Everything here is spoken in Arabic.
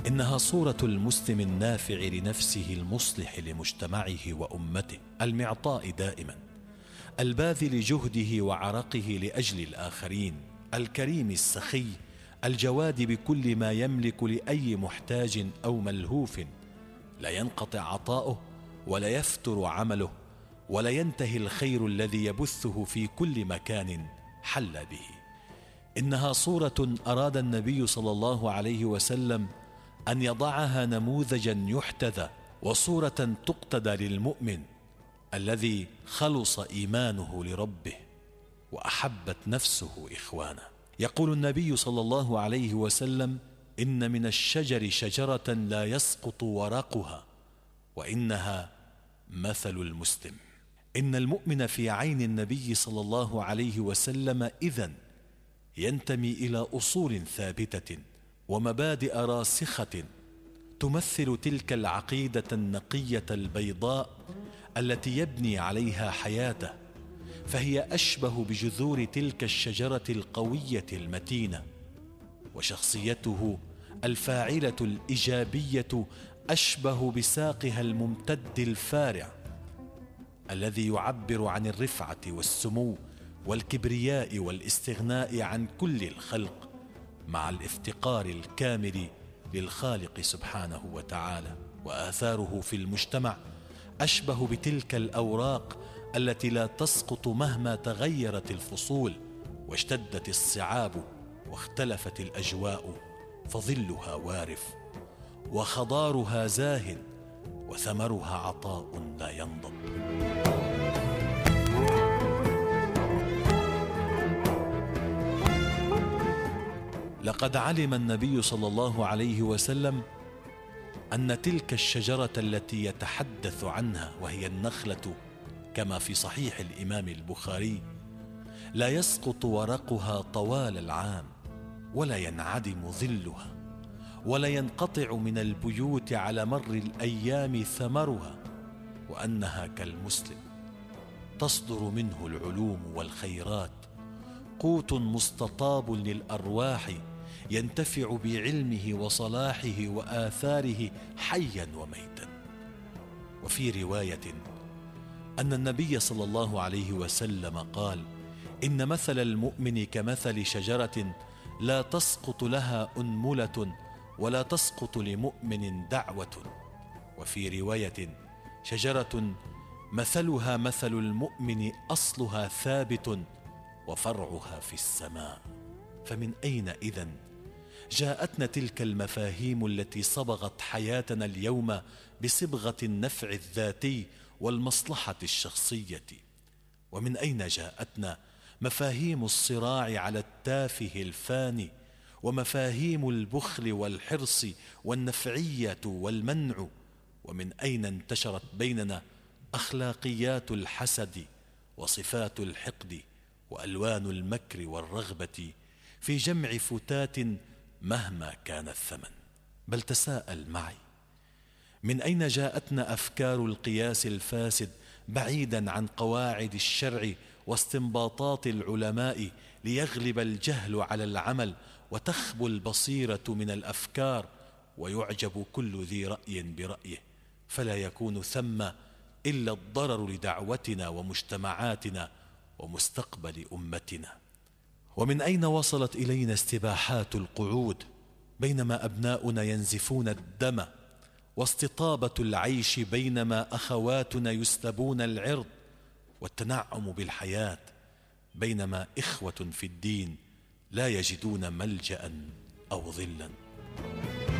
إنها صورة المسلم النافع لنفسه المصلح لمجتمعه وأمته، المعطاء دائما، الباذل جهده وعرقه لأجل الآخرين، الكريم السخي الجواد بكل ما يملك لأي محتاج أو ملهوف، لا ينقطع عطاؤه ولا يفتر عمله ولا ينتهي الخير الذي يبثه في كل مكان حل به. إنها صورة أراد النبي صلى الله عليه وسلم أن يضعها نموذجا يحتذى وصورة تقتدى للمؤمن الذي خلص إيمانه لربه وأحبت نفسه إخوانه. يقول النبي صلى الله عليه وسلم: إن من الشجر شجرة لا يسقط ورقها وإنها مثل المسلم. إن المؤمن في عين النبي صلى الله عليه وسلم إذن ينتمي إلى أصول ثابتة ومبادئ راسخة تمثل تلك العقيدة النقية البيضاء التي يبني عليها حياته، فهي أشبه بجذور تلك الشجرة القوية المتينة، وشخصيته الفاعلة الإيجابية أشبه بساقها الممتد الفارع الذي يعبر عن الرفعة والسمو والكبرياء والاستغناء عن كل الخلق مع الافتقار الكامل للخالق سبحانه وتعالى. وآثاره في المجتمع أشبه بتلك الأوراق التي لا تسقط مهما تغيرت الفصول واشتدت الصعاب واختلفت الأجواء، فظلها وارف وخضارها زاهٍ وثمرها عطاء لا ينضب. لقد علم النبي صلى الله عليه وسلم أن تلك الشجرة التي يتحدث عنها وهي النخلة كما في صحيح الإمام البخاري لا يسقط ورقها طوال العام ولا ينعدم ظلها ولا ينقطع من البيوت على مر الأيام ثمرها، وأنها كالمسلم تصدر منه العلوم والخيرات، قوت مستطاب للأرواح ينتفع بعلمه وصلاحه وآثاره حيا وميتا. وفي رواية أن النبي صلى الله عليه وسلم قال: إن مثل المؤمن كمثل شجرة لا تسقط لها أنملة ولا تسقط لمؤمن دعوة. وفي رواية: شجرة مثلها مثل المؤمن أصلها ثابت وفرعها في السماء. فمن أين إذن جاءتنا تلك المفاهيم التي صبغت حياتنا اليوم بصبغة النفع الذاتي والمصلحة الشخصية؟ ومن أين جاءتنا مفاهيم الصراع على التافه الفاني، ومفاهيم البخل والحرص والنفعية والمنع؟ ومن أين انتشرت بيننا أخلاقيات الحسد وصفات الحقد وألوان المكر والرغبة في جمع فتات مهما كان الثمن؟ بل تساءل معي، من أين جاءتنا أفكار القياس الفاسد بعيدا عن قواعد الشرع واستنباطات العلماء ليغلب الجهل على العمل وتخبو البصيرة من الأفكار ويعجب كل ذي رأي برأيه، فلا يكون ثم إلا الضرر لدعوتنا ومجتمعاتنا ومستقبل أمتنا؟ ومن أين وصلت إلينا استباحات القعود بينما أبناؤنا ينزفون الدم، واستطابة العيش بينما أخواتنا يسلبون العرض، والتنعم بالحياة بينما إخوة في الدين لا يجدون ملجأ أو ظلا؟